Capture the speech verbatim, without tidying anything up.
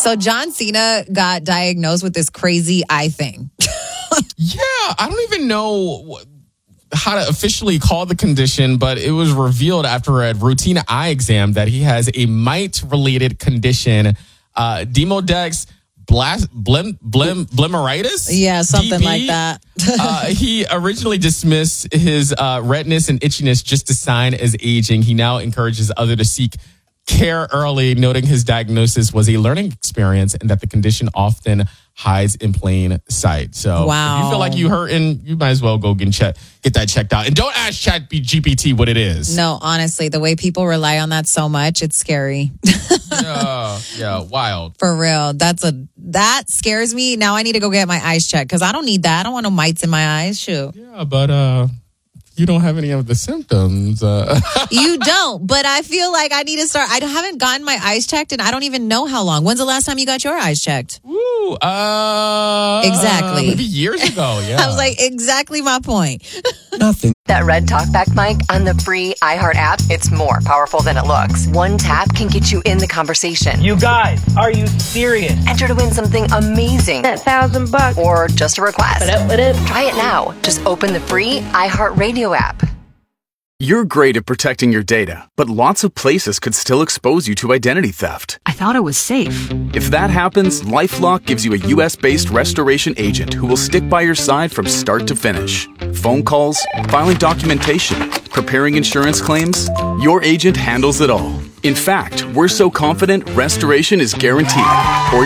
So John Cena got diagnosed with this crazy eye thing. Yeah, I don't even know how to officially call the condition, but it was revealed after a routine eye exam that he has a mite-related condition, uh, Demodex Blast, blim, blim, blimeritis? Yeah, something D B. like that. uh, he originally dismissed his uh, redness and itchiness just a sign as aging. He now encourages others to seek care early, noting his diagnosis was a learning experience and that the condition often hides in plain sight. So wow. if you feel like you hurting, you might as well go get, check, get that checked out. And don't ask Chat G P T what it is. No, honestly, the way people rely on that so much, it's scary. yeah, yeah, wild. For real. That's a that scares me. Now I need to go get my eyes checked because I don't need that. I don't want no mites in my eyes. Shoot. Yeah, but uh you don't have any of the symptoms. Uh. You don't, but I feel like I need to start. I haven't gotten my eyes checked, and I don't even know how long. When's the last time you got your eyes checked? Ooh, uh, exactly. Maybe years ago, yeah. I was like, exactly my point. Nothing. That red talkback mic on the free iHeart app, it's more powerful than it looks. One tap can get you in the conversation. You guys, are you serious? Enter to win something amazing. That thousand bucks. Or just a request. What up, what up? Try it now. Just open the free iHeart Radio app. You're great at protecting your data, but lots of places could still expose you to identity theft. I thought it was safe. If that happens, LifeLock gives you a U S-based restoration agent who will stick by your side from start to finish. Phone calls, filing documentation, preparing insurance claims, your agent handles it all. In fact, we're so confident restoration is guaranteed, or